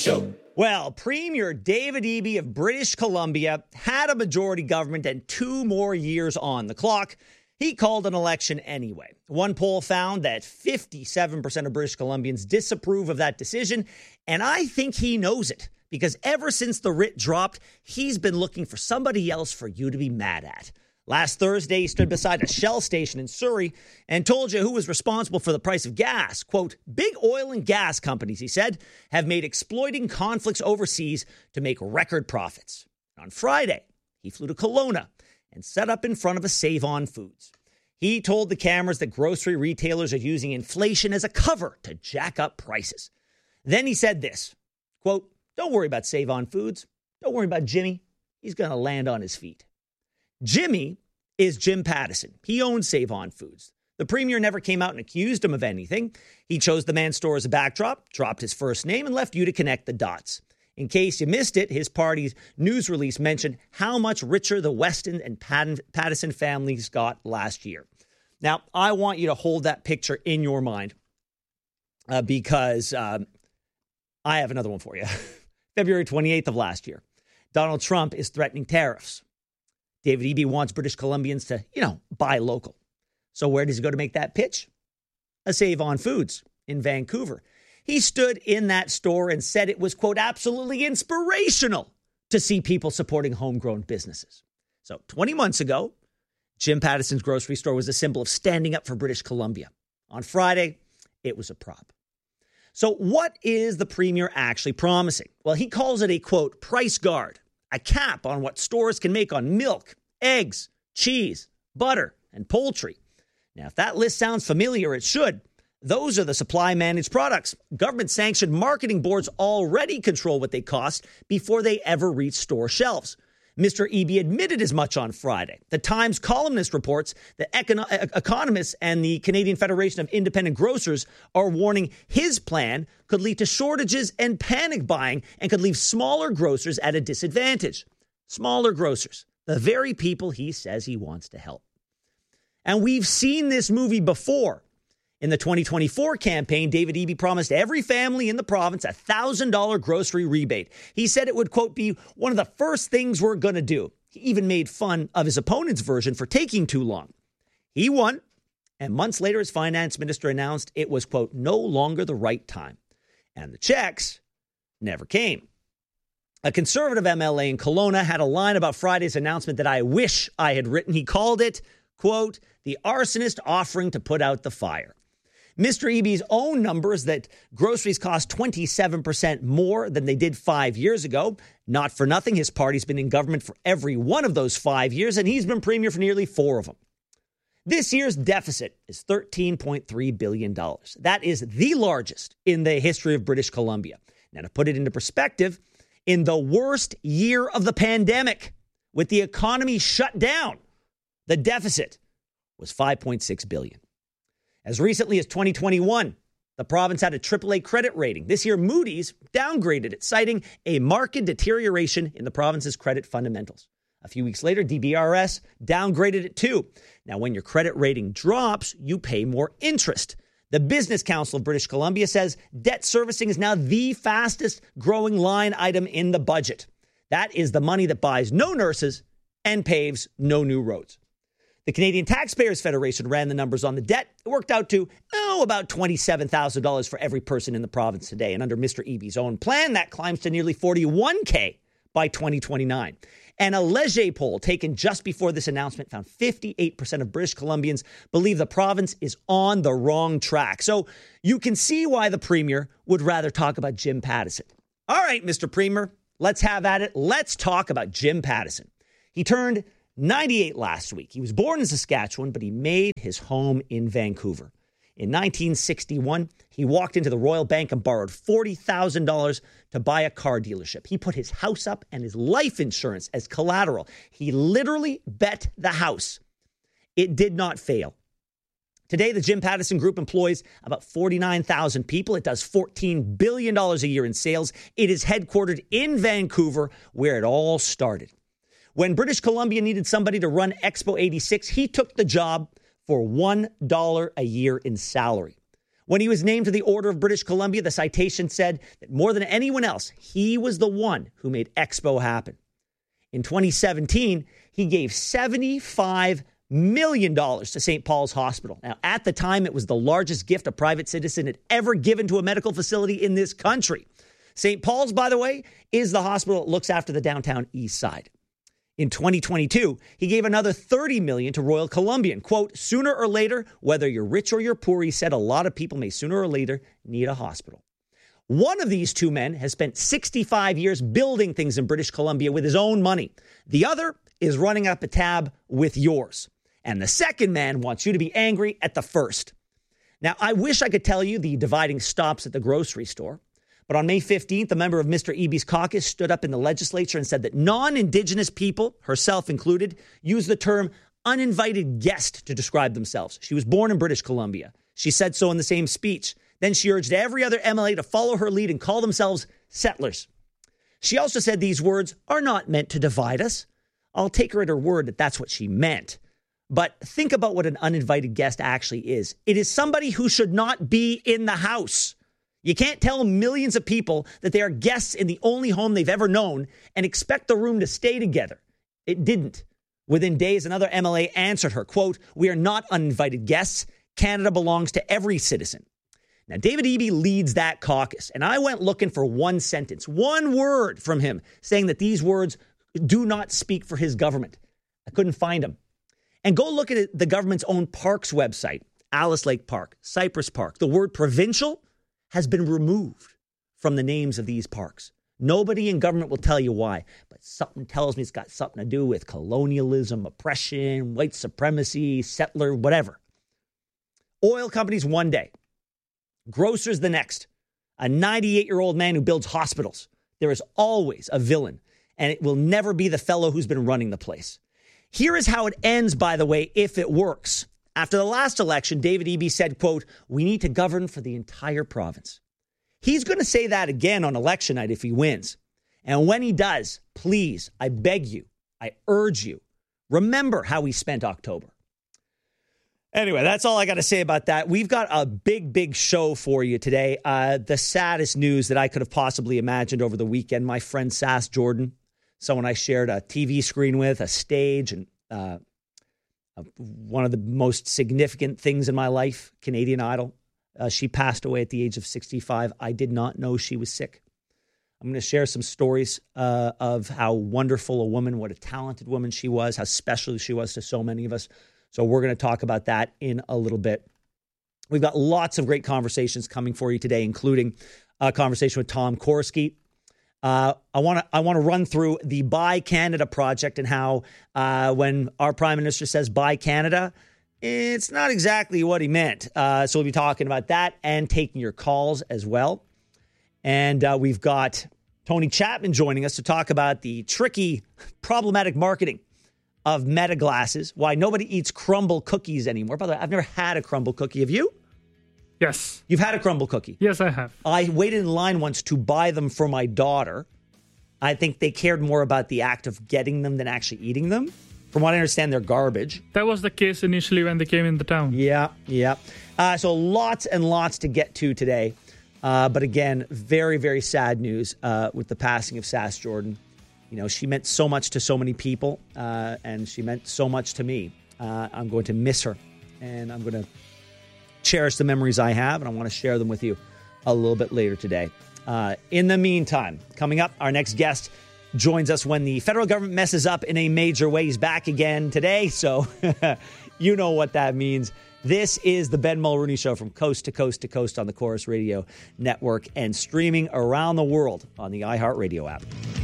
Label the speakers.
Speaker 1: Show.
Speaker 2: Well, Premier David Eby of British Columbia had a majority government and 2 more years on the clock. He called an election anyway. One poll found that 57% of British Columbians disapprove of that decision, and I think he knows it because ever since the writ dropped, he's been looking for somebody else for you to be mad at. Last Thursday, he stood beside a Shell station in Surrey and told you who was responsible for the price of gas. Quote, big oil and gas companies, he said, have made exploiting conflicts overseas to make record profits. On Friday, he flew to Kelowna and set up in front of a Save-On Foods. He told the cameras that grocery retailers are using inflation as a cover to jack up prices. Then he said this, quote, don't worry about Save-On Foods. Don't worry about Jimmy. He's going to land on his feet. Jimmy is Jim Pattison. He owns Save-On Foods. The premier never came out and accused him of anything. He chose the man's store as a backdrop, dropped his first name, and left you to connect the dots. In case you missed it, his party's news release mentioned how much richer the Weston and Pattison families got last year. Now, I want you to hold that picture in your mind because I have another one for you. February 28th of last year, Donald Trump is threatening tariffs. David Eby wants British Columbians to, buy local. So where does he go to make that pitch? A Save-On Foods in Vancouver. He stood in that store and said it was, quote, absolutely inspirational to see people supporting homegrown businesses. So 20 months ago, Jim Pattison's grocery store was a symbol of standing up for British Columbia. On Friday, it was a prop. So what is the premier actually promising? Well, he calls it a, quote, price guard. A cap on what stores can make on milk, eggs, cheese, butter, and poultry. Now, if that list sounds familiar, it should. Those are the supply-managed products. Government-sanctioned marketing boards already control what they cost before they ever reach store shelves. Mr. Eby admitted as much on Friday. The Times columnist reports that economists and the Canadian Federation of Independent Grocers are warning his plan could lead to shortages and panic buying and could leave smaller grocers at a disadvantage. Smaller grocers, the very people he says he wants to help. And we've seen this movie before. In the 2024 campaign, David Eby promised every family in the province a $1,000 grocery rebate. He said it would, quote, be one of the first things we're going to do. He even made fun of his opponent's version for taking too long. He won, and months later, his finance minister announced it was, quote, no longer the right time. And the checks never came. A Conservative MLA in Kelowna had a line about Friday's announcement that I wish I had written. He called it, quote, the arsonist offering to put out the fire. Mr. Eby's own numbers that groceries cost 27% more than they did 5 years ago. Not for nothing, his party's been in government for every one of those 5 years, and he's been premier for nearly 4 of them. This year's deficit is $13.3 billion. That is the largest in the history of British Columbia. Now, to put it into perspective, in the worst year of the pandemic, with the economy shut down, the deficit was $5.6 billion. As recently as 2021, the province had a AAA credit rating. This year, Moody's downgraded it, citing a marked deterioration in the province's credit fundamentals. A few weeks later, DBRS downgraded it too. Now, when your credit rating drops, you pay more interest. The Business Council of British Columbia says debt servicing is now the fastest growing line item in the budget. That is the money that buys no nurses and paves no new roads. The Canadian Taxpayers Federation ran the numbers on the debt. It worked out to, about $27,000 for every person in the province today. And under Mr. Eby's own plan, that climbs to nearly $41,000 by 2029. And a Leger poll taken just before this announcement found 58% of British Columbians believe the province is on the wrong track. So you can see why the premier would rather talk about Jim Pattison. All right, Mr. Premier, let's have at it. Let's talk about Jim Pattison. He turned 98 last week. He was born in Saskatchewan, but he made his home in Vancouver. In 1961, he walked into the Royal Bank and borrowed $40,000 to buy a car dealership. He put his house up and his life insurance as collateral. He literally bet the house. It did not fail. Today, the Jim Pattison Group employs about 49,000 people. It does $14 billion a year in sales. It is headquartered in Vancouver, where it all started. When British Columbia needed somebody to run Expo 86, he took the job for $1 a year in salary. When he was named to the Order of British Columbia, the citation said that more than anyone else, he was the one who made Expo happen. In 2017, he gave $75 million to St. Paul's Hospital. Now, at the time, it was the largest gift a private citizen had ever given to a medical facility in this country. St. Paul's, by the way, is the hospital that looks after the downtown east side. In 2022, he gave another $30 million to Royal Columbian. Quote, sooner or later, whether you're rich or you're poor, he said, a lot of people may sooner or later need a hospital. One of these two men has spent 65 years building things in British Columbia with his own money. The other is running up a tab with yours. And the second man wants you to be angry at the first. Now, I wish I could tell you the dividing stops at the grocery store. But on May 15th, a member of Mr. Eby's caucus stood up in the legislature and said that non-Indigenous people, herself included, use the term uninvited guest to describe themselves. She was born in British Columbia. She said so in the same speech. Then she urged every other MLA to follow her lead and call themselves settlers. She also said these words are not meant to divide us. I'll take her at her word that that's what she meant. But think about what an uninvited guest actually is. It is somebody who should not be in the house. You can't tell millions of people that they are guests in the only home they've ever known and expect the room to stay together. It didn't. Within days, another MLA answered her, quote, we are not uninvited guests. Canada belongs to every citizen. Now, David Eby leads that caucus, and I went looking for one sentence, one word from him saying that these words do not speak for his government. I couldn't find them. And go look at the government's own parks website, Alice Lake Park, Cypress Park. The word provincial has been removed from the names of these parks. Nobody in government will tell you why, but something tells me it's got something to do with colonialism, oppression, white supremacy, settler, whatever. Oil companies one day, grocers the next, a 98-year-old man who builds hospitals. There is always a villain, and it will never be the fellow who's been running the place. Here is how it ends, by the way, if it works. After the last election, David Eby said, quote, we need to govern for the entire province. He's going to say that again on election night if he wins. And when he does, please, I beg you, I urge you, remember how he spent October. Anyway, that's all I got to say about that. We've got a big, big show for you today. The saddest news that I could have possibly imagined over the weekend. My friend Sass Jordan, someone I shared a TV screen with, a stage, and one of the most significant things in my life, Canadian Idol. She passed away at the age of 65. I did not know she was sick. I'm going to share some stories of how wonderful a woman, what a talented woman she was, how special she was to so many of us. So we're going to talk about that in a little bit. We've got lots of great conversations coming for you today, including a conversation with Tom Korski. I want to run through the Buy Canada project and how when our prime minister says Buy Canada, it's not exactly what he meant. So we'll be talking about that and taking your calls as well. And we've got Tony Chapman joining us to talk about the tricky, problematic marketing of Meta glasses, why nobody eats crumble cookies anymore. By the way, I've never had a crumble cookie. Have you?
Speaker 1: Yes.
Speaker 2: You've had a crumble cookie?
Speaker 1: Yes, I have.
Speaker 2: I waited in line once to buy them for my daughter. I think they cared more about the act of getting them than actually eating them. From what I understand, they're garbage.
Speaker 1: That was the case initially when they came in the town.
Speaker 2: Yeah. So lots and lots to get to today. But again, very, very sad news with the passing of Sass Jordan. You know, she meant so much to so many people, and she meant so much to me. I'm going to miss her, and I'm going to cherish the memories I have, and I want to share them with you a little bit later today. In the meantime, coming up, our next guest joins us when the federal government messes up in a major way. He's back again today, so you know what that means. This is the Ben Mulrooney Show from coast to coast to coast on the Corus Radio Network and streaming around the world on the iHeartRadio app.